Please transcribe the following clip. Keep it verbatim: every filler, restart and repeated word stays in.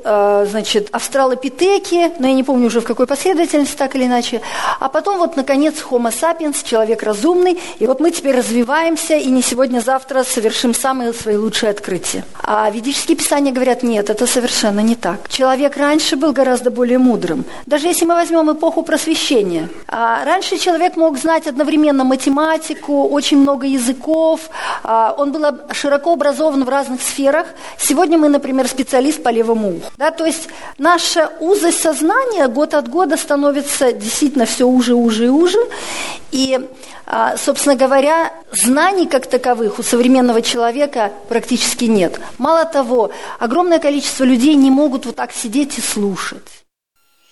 значит, австралопитеки, но я не помню уже в какой последовательности, так или иначе. А потом вот, наконец, Homo sapiens, человек разумный. И вот мы теперь развиваемся, и не сегодня-завтра совершим самые свои лучшие открытия. А ведические писания говорят, нет, это совершенно не так. Человек раньше был гораздо более мудрым. Даже если мы возьмем эпоху просвещения. А раньше человек мог знать одновременно математику, очень много языков. А он был широко образован в разных сферах. Сегодня мы, например, специалист по левому уху. Да, то есть наша узость сознания год от года становится действительно все уже, уже и уже. И, собственно говоря, знаний как таковых у современного человека практически нет. Мало того, огромное количество людей не могут вот так сидеть и слушать.